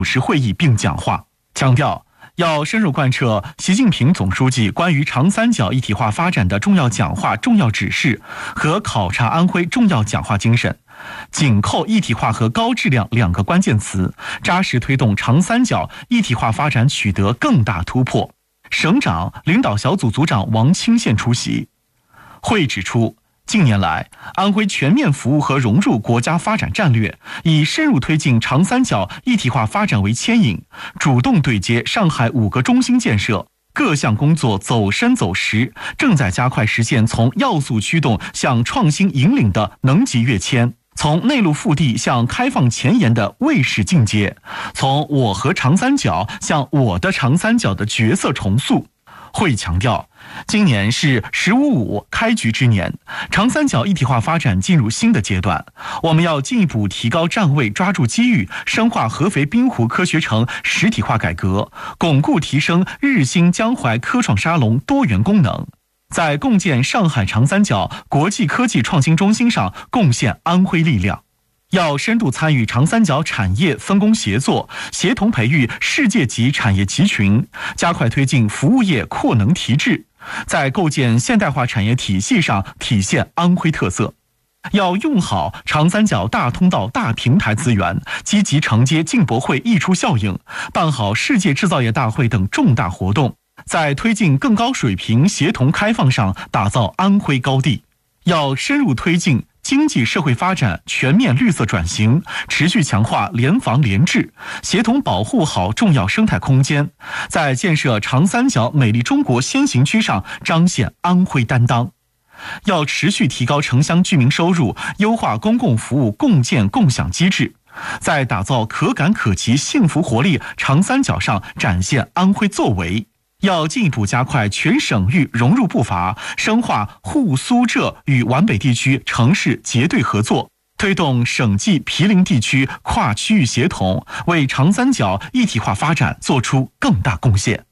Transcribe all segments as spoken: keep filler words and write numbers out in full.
主持会议并讲话，强调要深入贯彻习近平总书记关于长三角一体化发展的重要讲话、重要指示和考察安徽重要讲话精神，紧扣一体化和高质量两个关键词，扎实推动长三角一体化发展取得更大突破。省长领导小组组长王清县出席。会议指出，近年来，安徽全面服务和融入国家发展战略，以深入推进长三角一体化发展为牵引，主动对接上海五个中心建设，各项工作走深走实，正在加快实现从要素驱动向创新引领的能级跃迁，从内陆腹地向开放前沿的卫士进阶，从我和长三角向我的长三角的角色重塑。会强调，今年是“十五五”开局之年，长三角一体化发展进入新的阶段，我们要进一步提高站位，抓住机遇，深化合肥滨湖科学城实体化改革，巩固提升日新江淮科创沙龙多元功能，在共建上海长三角国际科技创新中心上贡献安徽力量。要深度参与长三角产业分工协作，协同培育世界级产业集群，加快推进服务业扩能提质，在构建现代化产业体系上体现安徽特色。要用好长三角大通道大平台资源，积极承接进博会溢出效应，办好世界制造业大会等重大活动，在推进更高水平协同开放上打造安徽高地。要深入推进经济社会发展全面绿色转型，持续强化联防联治，协同保护好重要生态空间，在建设长三角美丽中国先行区上彰显安徽担当。要持续提高城乡居民收入，优化公共服务共建共享机制，在打造可感可及幸福活力长三角上展现安徽作为。要进一步加快全省域融入步伐，深化沪苏浙与皖北地区城市结对合作，推动省际毗邻地区跨区域协同，为长三角一体化发展做出更大贡献。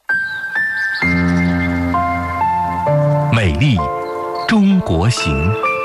美丽中国行。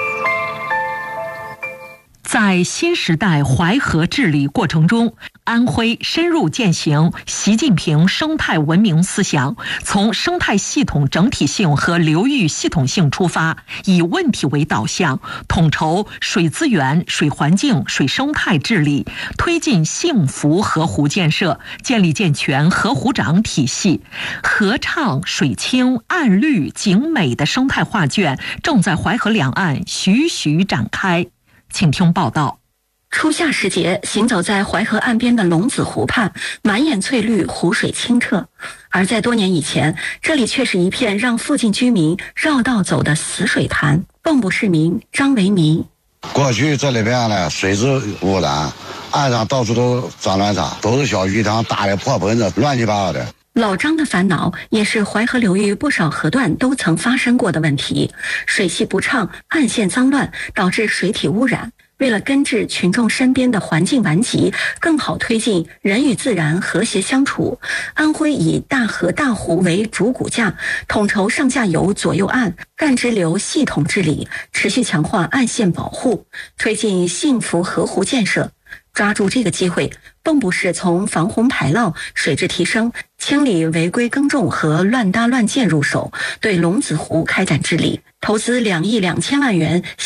在新时代淮河治理过程中，安徽深入践行习近平生态文明思想，从生态系统整体性和流域系统性出发，以问题为导向，统筹水资源、水环境、水生态治理，推进幸福河湖建设，建立健全河湖长体系。河畅水清、岸绿景美的生态画卷正在淮河两岸徐徐展开。请听报道。 初夏时节，行走在淮河岸边的龙子湖畔，满眼翠绿，湖水清澈。而在多年以前，这里却是一片让附近居民绕道走的死水潭。蚌埠市民张维民： 过去这里边呢，水质污染，岸上到处都脏乱差，都是小鱼塘、大的破盆子，乱七八糟的。 老张的烦恼也是淮河流域不少河段都曾发生过的问题，水系不畅，岸线脏乱，导致水体污染。为了根治群众身边的环境顽疾，更好推进人与自然和谐相处，安徽以大河大湖为主骨架，统筹上下游左右岸干支流系统治理，持续强化岸线保护，推进幸福河湖建设。抓住这个机会，蚌埠市从防洪排涝、水质提升、清理违规耕种和乱搭乱建入手，对龙子湖开展治理，投资两亿两千万元。